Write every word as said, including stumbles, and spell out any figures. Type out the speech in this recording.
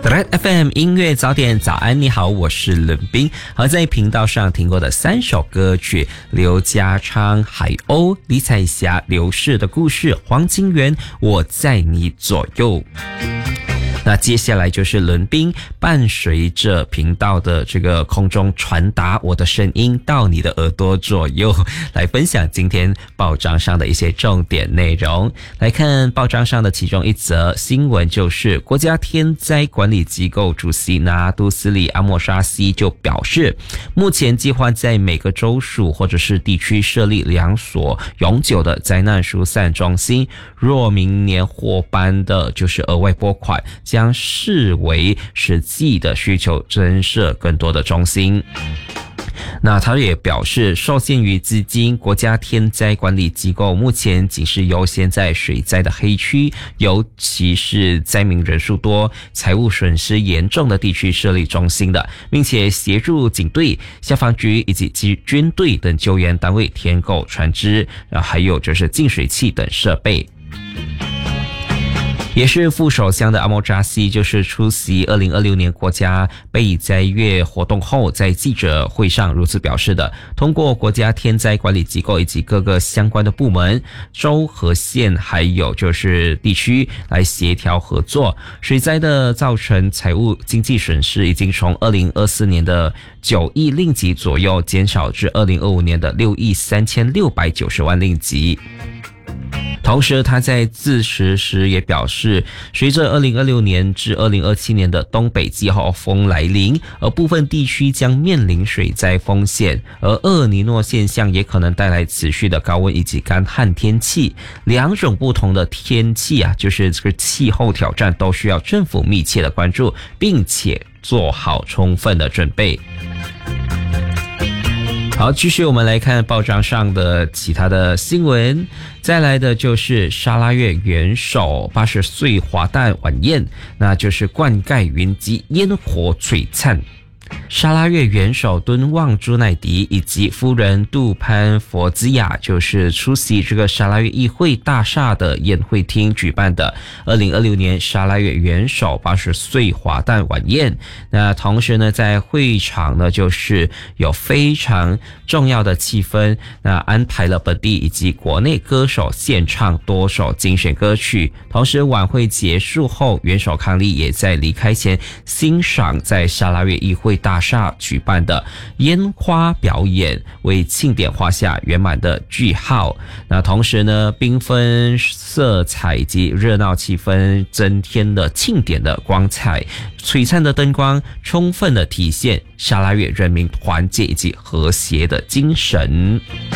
Red F M 音乐早点，早安，你好，我是冷冰。好，在频道上听过的三首歌曲：刘家昌、海鸥、李彩霞、刘氏的故事、黄金源、我在你左右。那接下来就是伦宾，伴随着频道的这个空中传达我的声音到你的耳朵左右，来分享今天报章上的一些重点内容。来看报章上的其中一则新闻，就是国家天灾管理机构主席拿督斯里阿莫沙西就表示，目前计划在每个州属或者是地区设立两所永久的灾难疏散中心，若明年获颁的就是额外拨款，将视为实际的需求，增设更多的中心。那他也表示，受限于资金，国家天灾管理机构目前仅是优先在水灾的黑区，尤其是灾民人数多、财务损失严重的地区设立中心的，并且协助警队、消防局以及军队等救援单位添购船只，还有就是净水器等设备。也是副首相的阿莫扎西就是出席二零二六年国家备灾月活动后，在记者会上如此表示的。通过国家天灾管理机构以及各个相关的部门、州和县还有就是地区来协调合作，水灾的造成财务经济损失已经从二零二四年的九亿令吉左右减少至二零二五年的六亿三千六百九十万令吉。同时他在致辞时也表示，随着二零二六年至二零二七年的东北季候风来临，而部分地区将面临水灾风险，而厄尼诺现象也可能带来持续的高温以及干旱天气。两种不同的天气啊，就是这个气候挑战都需要政府密切的关注，并且做好充分的准备。好，继续我们来看报章上的其他的新闻。再来的就是沙拉越元首八十岁华诞晚宴，那就是灌溉云集，烟火璀璨。沙拉越元首敦旺朱乃迪以及夫人杜潘佛兹雅就是出席这个沙拉越议会大厦的宴会厅举办的二零二六年沙拉越元首八十岁华诞晚宴。那同时呢，在会场呢就是有非常重要的气氛，那安排了本地以及国内歌手献唱多首精选歌曲。同时晚会结束后，元首康利也在离开前欣赏在沙拉越议会大厦举办的烟花表演，为庆典画下圆满的句号。那同时呢，缤纷色彩以及热闹气氛增添了庆典的光彩，璀璨的灯光充分的体现沙拉越人民团结以及和谐的精神。